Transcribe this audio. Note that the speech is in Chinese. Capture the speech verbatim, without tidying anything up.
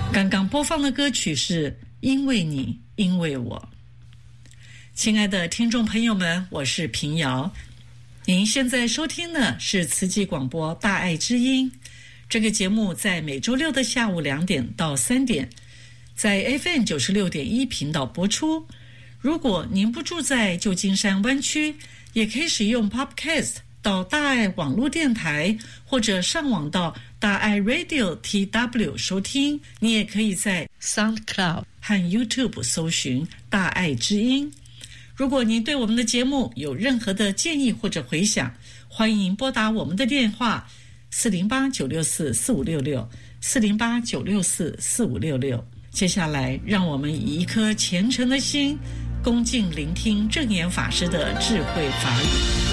刚刚播放的歌曲是因为你因为我。亲爱的听众朋友们，我是平遥，您现在收听的是慈济广播大爱之音。这个节目在每周六的下午两点到三点在 F M 九十六点一频道播出。如果您不住在旧金山湾区，也可以使用 Podcast 到大爱网络电台，或者上网到大爱 Radio T W 收听。你也可以在 SoundCloud 和 YouTube 搜寻大爱之音。如果您对我们的节目有任何的建议或者回响，欢迎拨打我们的电话四零八九六四四五六六 四零八九六四四五六六。接下来让我们以一颗虔诚的心恭敬聆听证严法师的智慧法语。